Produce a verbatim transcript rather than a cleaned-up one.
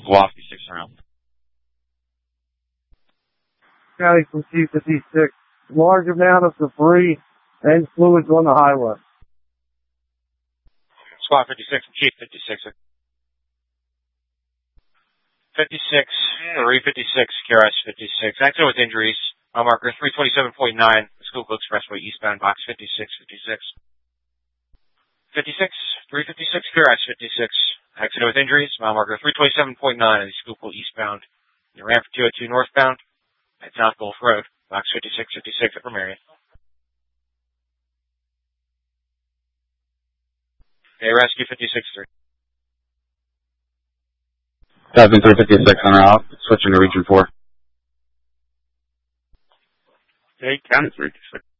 Squawk fifty-six around. County from Chief fifty-six. Large amount of debris and fluids on the highway. Squawk fifty-six from Chief fifty-six. fifty-six, three fifty-six, K R S fifty-six. Accident with injuries. Mile marker three twenty-seven point nine, Schuylkill Expressway eastbound, box fifty-six fifty-six. fifty-six, three fifty-six, K R S fifty-six. Accident with injuries. Mile marker three twenty-seven point nine, Schuylkill eastbound. You ran for two oh two northbound at South Gulf Road, box fifty-six fifty-six at Marion. Okay, rescue fifty-six three. Seven three fifty-six on route, switching to region four. Okay, County three fifty-six.